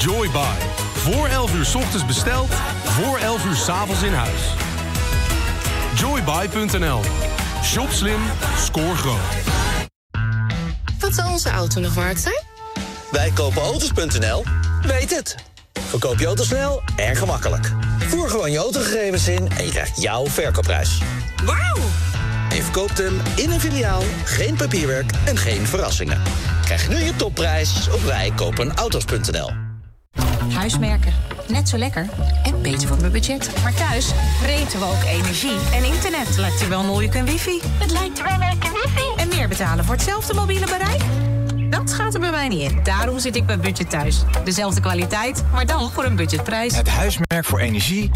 Joybuy. Voor 11 uur 's ochtends besteld, voor 11 uur 's avonds in huis. Joybuy.nl. Shop slim, score groot. Wat zal onze auto nog waard zijn? Wij kopen auto's.nl weet het. Verkoop je auto snel en gemakkelijk. Voer gewoon je autogegevens in en je krijgt jouw verkoopprijs. Wauw! En je verkoopt hem in een filiaal, geen papierwerk en geen verrassingen. Krijg nu je topprijs op wijkopenauto's.nl. Huismerken. Net zo lekker en beter voor mijn budget. Maar thuis reten we ook energie en internet. Lijkt er wel een mooie wifi. Het lijkt er wel lekker wifi. En meer betalen voor hetzelfde mobiele bereik? Dat gaat er bij mij niet in. Daarom zit ik bij Budget Thuis. Dezelfde kwaliteit, maar dan voor een budgetprijs. Het huismerk voor energie